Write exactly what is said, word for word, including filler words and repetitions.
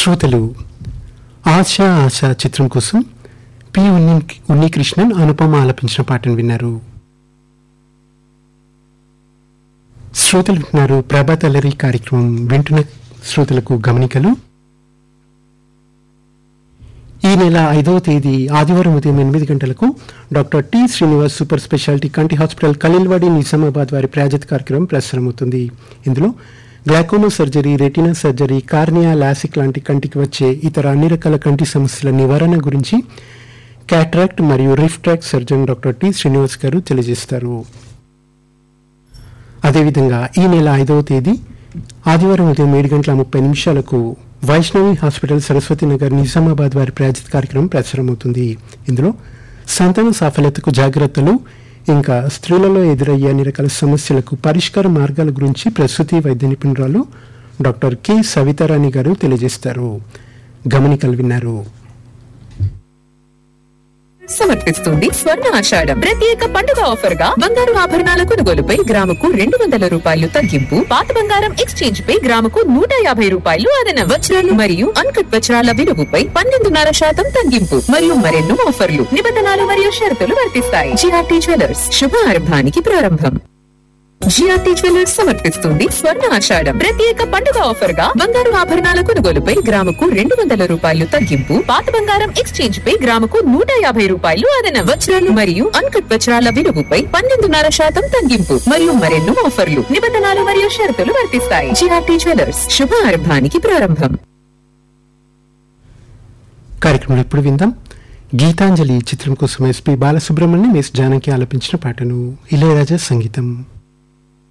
శ్రోతలు ఆశా ఆశా చిత్రం కోసం పి ఉన్ని ఉన్నికృష్ణన్ అనుపమ ఆలపించిన పాటను విన్నారు. శ్రోతలు విన్నారు ప్రభాత్ అల్లరి కార్యక్రమం. వింటున్న శ్రోతలకు గమనికలు. ఈ నెల ఐదవ తేదీ ఆదివారం ఉదయం ఎనిమిది గంటలకు doctor T Srinivas super speciality కంటి హాస్పిటల్ ఖలీల్వాడి నిజామాబాద్ వారి ప్రాజెక్ట్ కార్యక్రమం ప్రసారమవుతుంది. ఇందులో glaucoma surgery, retina surgery, cornea, LASIK లాంటి కంటికి వచ్చే ఇతర అన్ని రకాల కంటి సమస్యల నివారణ గురించి క్యాట్రాక్ట్ మరియు refract surgeon doctor T Srinivas గారు తెలియజేస్తారు. అదేవిధంగా ఈ నెల ఐదవ తేదీ ఆదివారం ఉదయం ఏడు గంటల ముప్పై నిమిషాలకు వైష్ణవి హాస్పిటల్ సరస్వతి నగర్ నిజామాబాద్ వారి ప్రాజెక్ట్ కార్యక్రమం ప్రసారమవుతుంది. ఇందులో సంతాన సాఫల్యతకు జాగ్రత్తలు, ఇంకా స్త్రీలలో ఎదురయ్యే అన్ని రకాల సమస్యలకు పరిష్కార మార్గాల గురించి ప్రసూతి వైద్య నిపుణురాలు డాక్టర్ కె సవితారాణి గారు తెలియజేస్తారు. గమనికలు విన్నారు. సమర్పిస్తుంది స్వర్ణ ఆషాఢం ప్రత్యేక పండుగ ఆఫర్ గా బంగారు ఆభరణాల కొనుగోలుపై గ్రాముకు రెండు వందల రూపాయలు తగ్గింపు, పాత బంగారం ఎక్స్చేంజ్ పై గ్రాముకు నూట యాభై రూపాయలు అదనం, వజ్రాలు మరియు అన్కట్ వజ్రాల విలువపై పన్నెండున్నర శాతం తగ్గింపు మరియు మరెన్నో ఆఫర్లు, నిబంధనలు మరియు షరతులు వర్తిస్తాయి. జిఆర్టీ జ్యువెలర్స్ శుభారంభానికి ప్రారంభం. జిఆర్టీ జ్యువెలర్స్ సమర్పిస్తుంది స్వర్ణ ఆషాఢం ప్రత్యేక పండుగ ఆఫర్ గా బంగారు ఆభరణాల కొనుగోలుపై గ్రాముకు రెండు వందల రూపాయలు తగ్గింపు, పాత బంగారం ఎక్స్చేంజ్ పై గ్రాముకు నూట యాభై రూపాయలు అదనం, వజ్రాలు మరియు అన్కట్ వజ్రాల విలువపై పన్నెండున్నర శాతం తగ్గింపు మరియు మరెన్నో ఆఫర్లు, నిబంధనలు మరియు షరతులు వర్తిస్తాయి. జిఆర్టీ జ్యువెలర్స్ శుభారంభానికి ప్రారంభం. కార్యక్రమంలో ఇప్పుడు విందాం గీతాంజలి చిత్రం కోసం ఎస్పి బాలసుబ్రహ్మణ్యం, ఎస్ జానకి ఆలపించిన పాటను. ఇళయరాజా సంగీతం.